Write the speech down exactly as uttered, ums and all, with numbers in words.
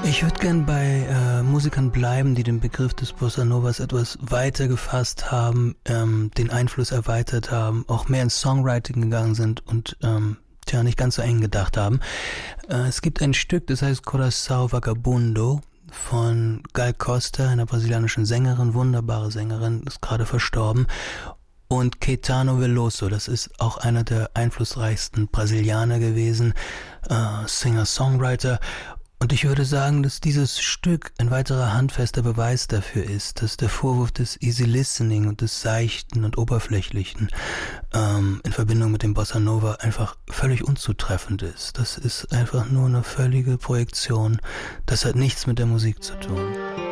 Ich würde gern bei äh, Musikern bleiben, die den Begriff des Bossa Novas etwas weiter gefasst haben, ähm, den Einfluss erweitert haben, auch mehr ins Songwriting gegangen sind und ähm, tja, nicht ganz so eng gedacht haben. Äh, es gibt ein Stück, das heißt Coração Vagabundo von Gal Costa, einer brasilianischen Sängerin, wunderbare Sängerin, ist gerade verstorben. Und Caetano Veloso, das ist auch einer der einflussreichsten Brasilianer gewesen, äh, Singer-Songwriter. Und ich würde sagen, dass dieses Stück ein weiterer handfester Beweis dafür ist, dass der Vorwurf des Easy Listening und des Seichten und Oberflächlichen ähm, in Verbindung mit dem Bossa Nova einfach völlig unzutreffend ist. Das ist einfach nur eine völlige Projektion. Das hat nichts mit der Musik zu tun.